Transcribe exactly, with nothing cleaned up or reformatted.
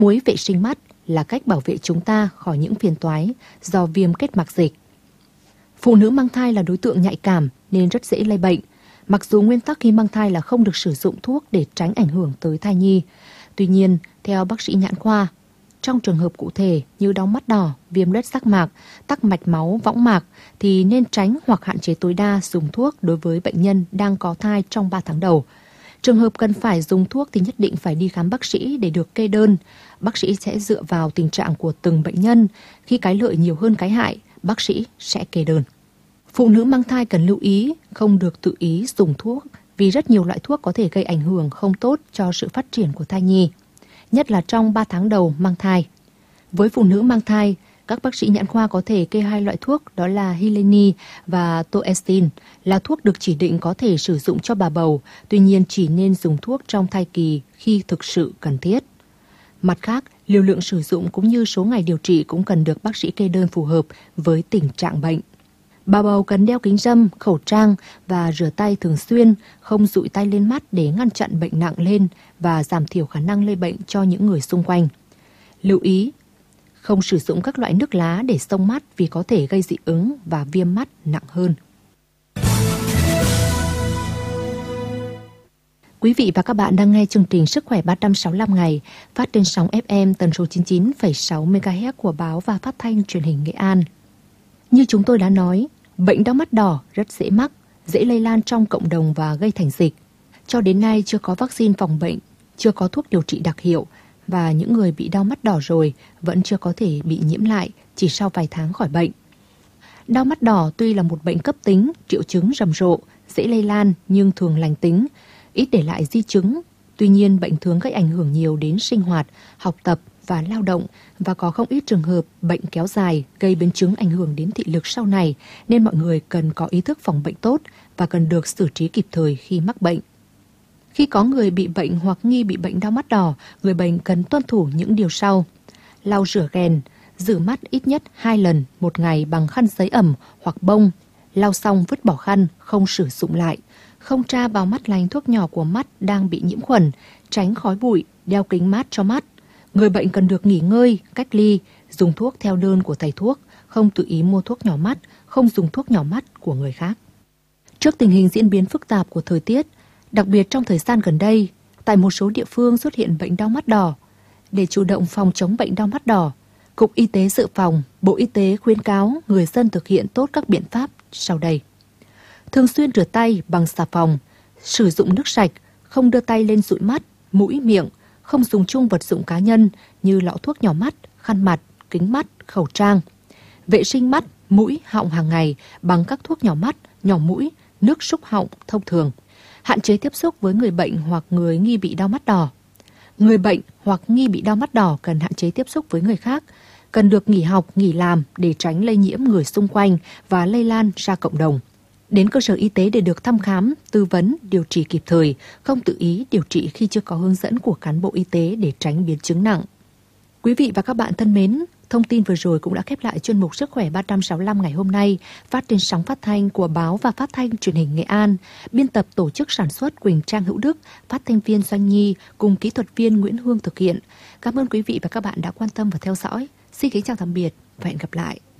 Muối vệ sinh mắt là cách bảo vệ chúng ta khỏi những phiền toái do viêm kết mạc dịch. Phụ nữ mang thai là đối tượng nhạy cảm nên rất dễ lây bệnh. Mặc dù nguyên tắc khi mang thai là không được sử dụng thuốc để tránh ảnh hưởng tới thai nhi. Tuy nhiên, theo bác sĩ nhãn khoa, trong trường hợp cụ thể như đau mắt đỏ, viêm loét giác mạc, tắc mạch máu, võng mạc thì nên tránh hoặc hạn chế tối đa dùng thuốc đối với bệnh nhân đang có thai trong ba tháng đầu. Trường hợp cần phải dùng thuốc thì nhất định phải đi khám bác sĩ để được kê đơn. Bác sĩ sẽ dựa vào tình trạng của từng bệnh nhân. Khi cái lợi nhiều hơn cái hại, bác sĩ sẽ kê đơn. Phụ nữ mang thai cần lưu ý không được tự ý dùng thuốc vì rất nhiều loại thuốc có thể gây ảnh hưởng không tốt cho sự phát triển của thai nhi, nhất là trong ba tháng đầu mang thai. Với phụ nữ mang thai, các bác sĩ nhãn khoa có thể kê hai loại thuốc đó là Hileni và Toestin, là thuốc được chỉ định có thể sử dụng cho bà bầu, tuy nhiên chỉ nên dùng thuốc trong thai kỳ khi thực sự cần thiết. Mặt khác, liều lượng sử dụng cũng như số ngày điều trị cũng cần được bác sĩ kê đơn phù hợp với tình trạng bệnh. Bà bầu cần đeo kính râm, khẩu trang và rửa tay thường xuyên, không dụi tay lên mắt để ngăn chặn bệnh nặng lên và giảm thiểu khả năng lây bệnh cho những người xung quanh. Lưu ý, không sử dụng các loại nước lá để xông mắt vì có thể gây dị ứng và viêm mắt nặng hơn. Quý vị và các bạn đang nghe chương trình Sức khỏe ba trăm sáu mươi lăm ngày phát trên sóng ép em tần số chín mươi chín phẩy sáu mê ga héc của báo và phát thanh truyền hình Nghệ An. Như chúng tôi đã nói, bệnh đau mắt đỏ rất dễ mắc, dễ lây lan trong cộng đồng và gây thành dịch. Cho đến nay chưa có vaccine phòng bệnh, chưa có thuốc điều trị đặc hiệu và những người bị đau mắt đỏ rồi vẫn chưa có thể bị nhiễm lại chỉ sau vài tháng khỏi bệnh. Đau mắt đỏ tuy là một bệnh cấp tính, triệu chứng rầm rộ, dễ lây lan nhưng thường lành tính, ít để lại di chứng. Tuy nhiên bệnh thường gây ảnh hưởng nhiều đến sinh hoạt, học tập và lao động và có không ít trường hợp bệnh kéo dài gây biến chứng ảnh hưởng đến thị lực sau này nên mọi người cần có ý thức phòng bệnh tốt và cần được xử trí kịp thời khi mắc bệnh. Khi có người bị bệnh hoặc nghi bị bệnh đau mắt đỏ, người bệnh cần tuân thủ những điều sau. Lau rửa ghèn, rửa mắt ít nhất hai lần một ngày bằng khăn giấy ẩm hoặc bông. Lau xong vứt bỏ khăn, không sử dụng lại. Không tra vào mắt lành thuốc nhỏ của mắt đang bị nhiễm khuẩn, tránh khói bụi, đeo kính mát cho mắt. Người bệnh cần được nghỉ ngơi, cách ly, dùng thuốc theo đơn của thầy thuốc, không tự ý mua thuốc nhỏ mắt, không dùng thuốc nhỏ mắt của người khác. Trước tình hình diễn biến phức tạp của thời tiết, đặc biệt trong thời gian gần đây, tại một số địa phương xuất hiện bệnh đau mắt đỏ. Để chủ động phòng chống bệnh đau mắt đỏ, Cục Y tế Dự phòng, Bộ Y tế khuyến cáo người dân thực hiện tốt các biện pháp sau đây. Thường xuyên rửa tay bằng xà phòng, sử dụng nước sạch, không đưa tay lên dụi mắt, mũi, miệng, không dùng chung vật dụng cá nhân như lọ thuốc nhỏ mắt, khăn mặt, kính mắt, khẩu trang. Vệ sinh mắt, mũi, họng hàng ngày bằng các thuốc nhỏ mắt, nhỏ mũi, nước súc họng thông thường. Hạn chế tiếp xúc với người bệnh hoặc người nghi bị đau mắt đỏ. Người bệnh hoặc nghi bị đau mắt đỏ cần hạn chế tiếp xúc với người khác, cần được nghỉ học, nghỉ làm để tránh lây nhiễm người xung quanh và lây lan ra cộng đồng. Đến cơ sở y tế để được thăm khám, tư vấn, điều trị kịp thời, không tự ý điều trị khi chưa có hướng dẫn của cán bộ y tế để tránh biến chứng nặng. Quý vị và các bạn thân mến, thông tin vừa rồi cũng đã khép lại chuyên mục Sức khỏe ba trăm sáu mươi lăm ngày hôm nay, phát trên sóng phát thanh của báo và phát thanh truyền hình Nghệ An. Biên tập tổ chức sản xuất Quỳnh Trang Hữu Đức, phát thanh viên Doanh Nhi cùng kỹ thuật viên Nguyễn Hương thực hiện. Cảm ơn quý vị và các bạn đã quan tâm và theo dõi. Xin kính chào tạm biệt và hẹn gặp lại.